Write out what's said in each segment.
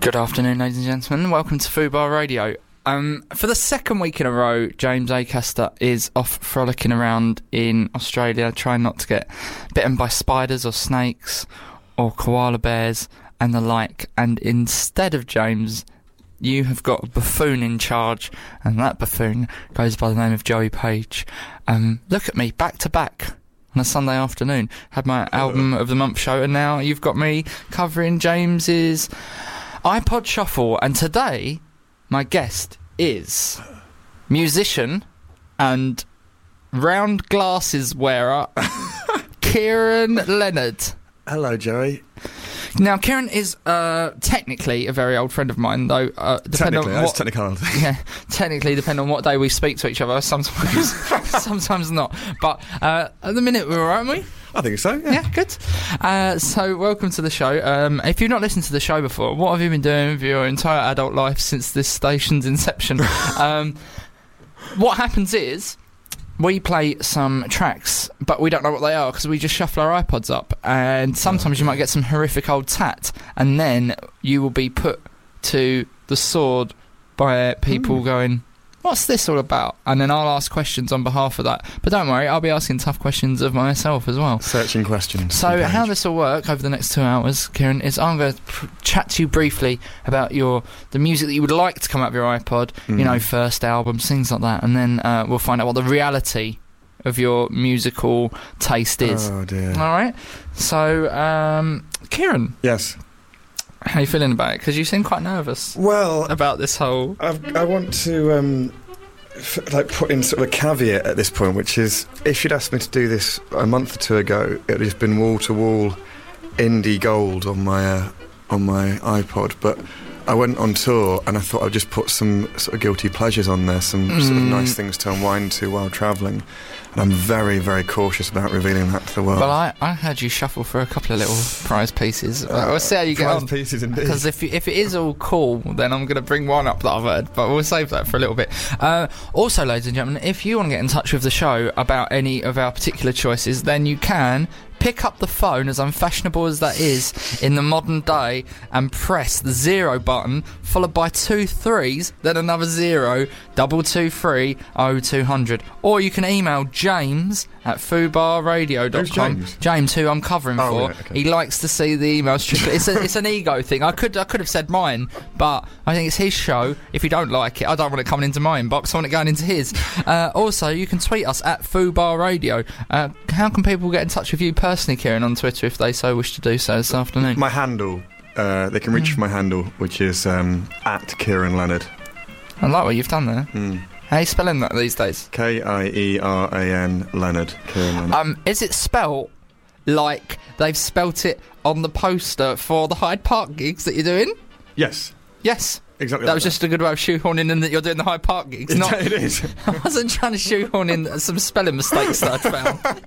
Good afternoon, ladies and gentlemen. Welcome to Fubar Radio. For the second week in a row, James Acaster is off frolicking around in Australia, trying not to get bitten by spiders or snakes or koala bears and the like. And instead of James, you have got a buffoon in charge, and that buffoon goes by the name of Joey Page. Look at me, back to back on a Sunday afternoon. Had my album of the month show, and now you've got me covering James's iPod Shuffle. And today, my guest is musician and round glasses wearer, Kieran Leonard. Hello, Joey. Now, Kieran is technically a very old friend of mine, though. Technically, that's technical. Yeah, technically, depending on what day we speak to each other, sometimes, sometimes not. But at the minute, we're all right, aren't we? I think so, yeah. Yeah, good. So, welcome to the show. If you've not listened to the show before, what have you been doing with your entire adult life since this station's inception? What happens is, we play some tracks, but we don't know what they are because we just shuffle our iPods up. And sometimes you might get some horrific old tat, and then you will be put to the sword by people going, what's this all about? And then I'll ask questions on behalf of that. But don't worry, I'll be asking tough questions of myself as well. Searching questions. So how this will work over the next 2 hours, Kieran, is I'm going to chat to you briefly about the music that you would like to come out of your iPod, you know, first albums, things like that. And then we'll find out what the reality of your musical taste is. Oh, dear. All right? So, Kieran. Yes. How are you feeling about it? Because you seem quite nervous. Well, about this whole... I want to put in sort of a caveat at this point, which is, if you'd asked me to do this a month or two ago, it would have just been wall-to-wall indie gold on my iPod. But I went on tour, and I thought I'd just put some sort of guilty pleasures on there, some sort of nice things to unwind to while travelling. And I'm very, very cautious about revealing that to the world. Well, I heard you shuffle for a couple of little prize pieces. We'll see how you get on. Prize pieces, indeed. Because if it is all cool, then I'm going to bring one up that I've heard, but we'll save that for a little bit. Also, ladies and gentlemen, if you want to get in touch with the show about any of our particular choices, then you can pick up the phone, as unfashionable as that is in the modern day, and press the 0 button, followed by 2 3s, then another 0, 223 0200. Or you can email James at fubarradio.com. Who's James? James, who I'm covering for. Right, okay. He likes to see the emails strictly. It's an ego thing. I could have said mine, but I think it's his show. If you don't like it, I don't want it coming into my inbox. I want it going into his. Also, you can tweet us at Fubar Radio. How can people get in touch with you personally, Kieran, on Twitter if they so wish to do so this afternoon? My handle, they can reach my handle, which is at Kieran Leonard. I like what you've done there. How are you spelling that these days? Kieran Leonard. Kieran Leonard. Is it spelt like they've spelt it on the poster for the Hyde Park gigs that you're doing? Yes. Yes. Exactly. That was just a good way of shoehorning in that you're doing the Hyde Park gigs. It is. I wasn't trying to shoehorn in some spelling mistakes that I'd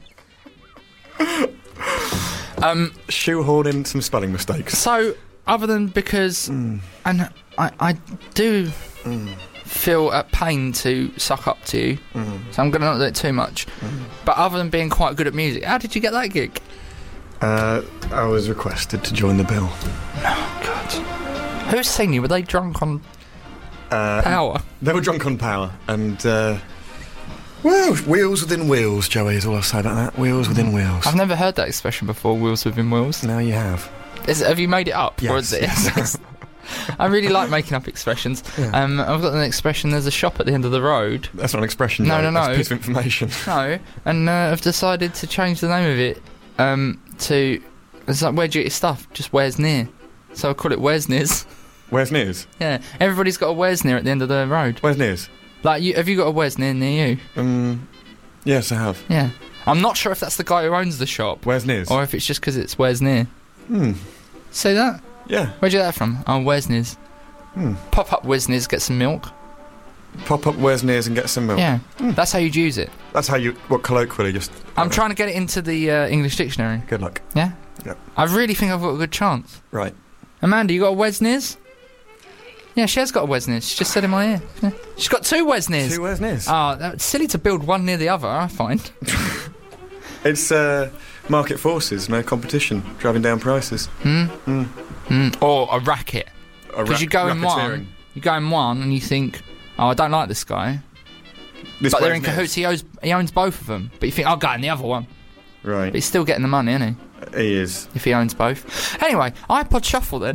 found. Shoehorn in some spelling mistakes. So, other than because... And I do... feel at pain to suck up to you, so I'm going to not do it too much. But other than being quite good at music, how did you get that gig? I was requested to join the bill. Oh, God. Who's seen you? Were they drunk on power? They were drunk on power, and well, wheels within wheels, Joey, is all I'll say about that. Wheels within wheels. I've never heard that expression before, wheels within wheels. Now you have. Have you made it up? Yes. Or is it? Yes. I really like making up expressions. Yeah. I've got an expression, there's a shop at the end of the road. That's not an expression, No, Joey. no. That's a piece of information. No, and I've decided to change the name of it to... It's like, where'd you get your stuff? Just where's near. So I call it Where's Nears. Where's Nears? Yeah, everybody's got a Where's Near at the end of the road. Where's Nears? Like, have you got a Where's Near near you? Yes, I have. Yeah. I'm not sure if that's the guy who owns the shop. Where's Nears? Or if it's just because it's Where's Near. See that? Yeah. Where'd you get that from? Oh, Where's Nears. Pop up Where's Nears, get some milk. Pop up Where's Nears and get some milk. Yeah. That's how you'd use it. That's how you, colloquially just... I'm trying to get it into the English dictionary. Good luck. Yeah? Yep. I really think I've got a good chance. Right. Amanda, you got a Where's Nears? Yeah, she has got a Where's Nears. She just said in my ear. Yeah. She's got 2 Where's Nears. 2 Where's Nears. Oh, that's silly to build one near the other, I find. It's market forces, no competition, driving down prices. Or a racket. Because you go in one and you think, oh, I don't like this guy. But they're in cahoots. He owns both of them. But you think, I'll go in the other one. Right. But he's still getting the money, isn't he? He is. If he owns both. Anyway, iPod Shuffle then.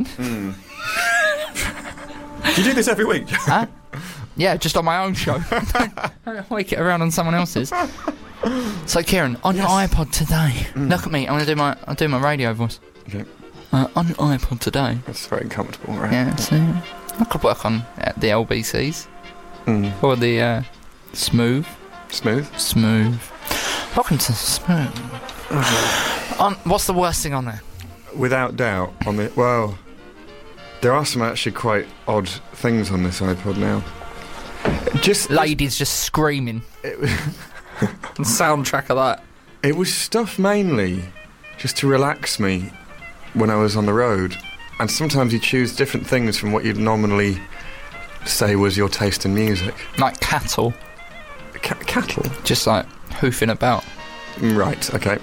Do you do this every week? Huh? Yeah, just on my own show. Don't wake it around on someone else's. So, Kieran, on your iPod today, look at me. I'll do my radio voice. Okay. On your iPod today. That's very comfortable, right? Yeah, see, I could work on the LBCs or the Smooth. Smooth. Welcome to Smooth. What's the worst thing on there? Without doubt, there are some actually quite odd things on this iPod now. Ladies just screaming. The soundtrack of that. It was stuff mainly just to relax me when I was on the road, and sometimes you choose different things from what you'd normally say was your taste in music. Like cattle. Cattle? Just like hoofing about. Right, okay.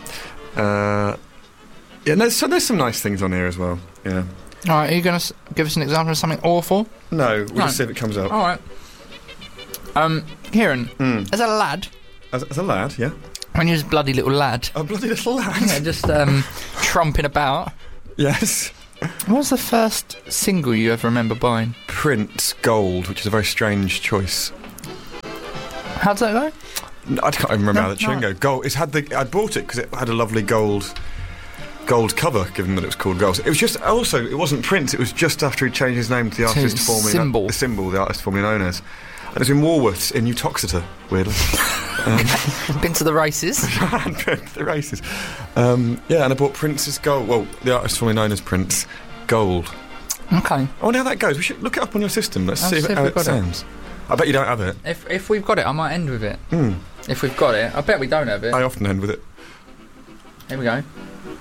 There's some nice things on here as well, yeah. Alright, are you going to give us an example of something awful? No, we'll just see if it comes up. Alright. Kieran, as a lad... As a lad, yeah? When you was a bloody little lad... A bloody little lad? Yeah, just trumping about. Yes. What was the first single you ever remember buying? Prince Gold, which is a very strange choice. How'd that go? I can't even remember how the tune goes. Gold. I bought it because it had a lovely gold cover, given that it was called Gold. It was just also it wasn't Prince. It was just after he changed his name to the artist formerly the artist formerly known as. And it was in Woolworths in Uttoxeter, weirdly. Been to the races. Been to the races. And I bought Prince's Gold. Well, the artist formerly known as Prince Gold. Okay. I wonder how that goes. We should look it up on your system. Let's see how it sounds. I bet you don't have it. If we've got it, I might end with it. If we've got it, I bet we don't have it. I often end with it. Here we go.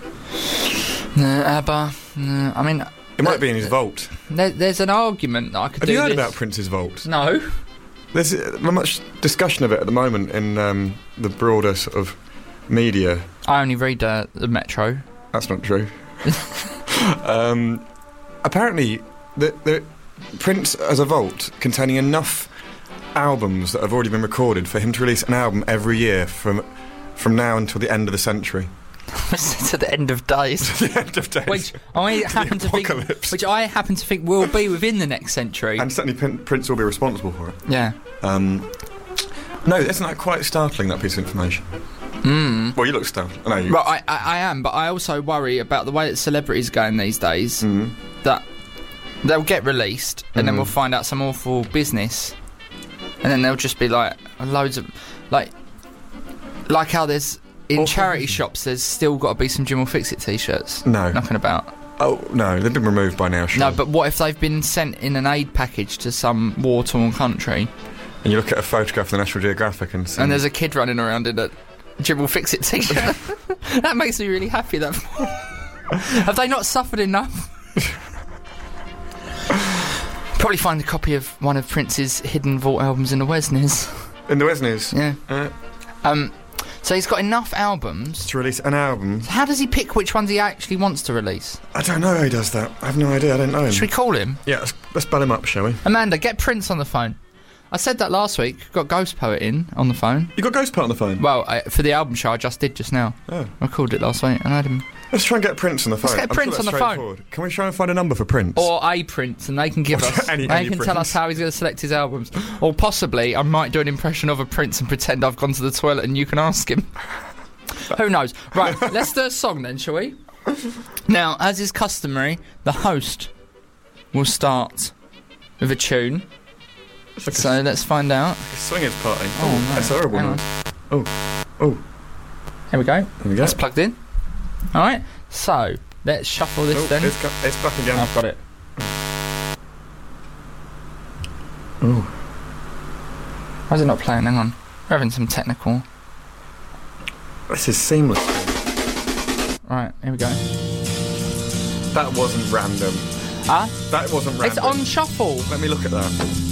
ABBA. I mean, it might be in his vault. There's an argument that I could do. Have you heard about Prince's vault? No. There's much discussion of it at the moment in the broader sort of media. I only read the Metro. That's not true. Apparently, the Prince has a vault containing enough albums that have already been recorded for him to release an album every year from now until the end of the century. To the end of days. To the end of days. Which I happen to think will be within the next century. And certainly Prince will be responsible for it. Yeah. No, isn't that quite startling, that piece of information? Well, you look startled. Well, I am, but I also worry about the way that celebrities are going these days, that they'll get released, and then we'll find out some awful business, and then they'll just be like, loads of... Like how there's... In charity shops, there's still got to be some Jim will fix it t-shirts. No. Knocking about. Oh, no, they've been removed by now, sure. No, but what if they've been sent in an aid package to some war-torn country? And you look at a photograph of the National Geographic and see... And there's a kid running around in a Jim will fix it t-shirt. That makes me really happy. Have they not suffered enough? Probably find a copy of one of Prince's hidden vault albums in the Wesneys. In the Wesneys? Yeah. So he's got enough albums to release an album. So how does he pick which ones he actually wants to release? I don't know how he does that. I have no idea. I don't know him. Should we call him? Yeah, let's bell him up, shall we? Amanda, get Prince on the phone. I said that last week. Got Ghost Poet in on the phone. You got Ghost Poet on the phone? Well, for the album show I just did just now. Oh. I called it last week and I had him. Let's try and get Prince on the phone. Let's get Prince on the phone. Can we try and find a number for Prince? Or a Prince, and they can give us... They can tell us how he's going to select his albums. Or possibly, I might do an impression of a Prince and pretend I've gone to the toilet and you can ask him. Who knows? Right, let's do a song then, shall we? Now, as is customary, the host will start with a tune. Like so let's find out. A swingers party. Oh, no. That's horrible. Hang on. Oh. Here we go. There we go. That's plugged in. Alright, so let's shuffle this then. It's back again. I've got it. Oh. Why is it not playing? Hang on. We're having some technical... This is seamless. Right, here we go. That wasn't random. Huh? That wasn't random. It's on shuffle. Let me look at that.